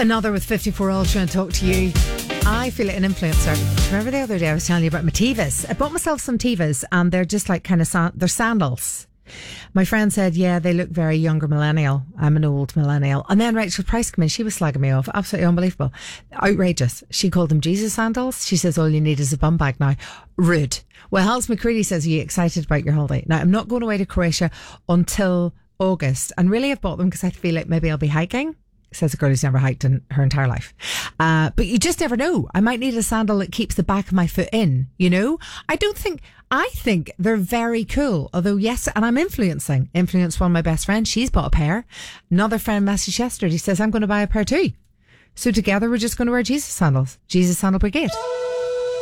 Another with 54 Ultra and talk to you. I feel like an influencer. Remember the other day I was telling you about my Tevas? I bought myself some Tevas and they're just like kind of, they're sandals. My friend said, yeah, they look very younger millennial. I'm an old millennial. And then Rachel Price came in. She was slagging me off. Absolutely unbelievable. Outrageous. She called them Jesus sandals. She says, all you need is a bum bag now. Rude. Well, Hals McCready says, are you excited about your holiday? Now, I'm not going away to Croatia until August. And really I've bought them because I feel like maybe I'll be hiking. Says a girl who's never hiked in her entire life. But you just never know. I might need a sandal that keeps the back of my foot in, you know? I think they're very cool. Although, yes, and I'm influenced one of my best friends. She's bought a pair. Another friend messaged yesterday. He says, I'm going to buy a pair too. So together we're just going to wear Jesus sandals. Jesus Sandal Brigade.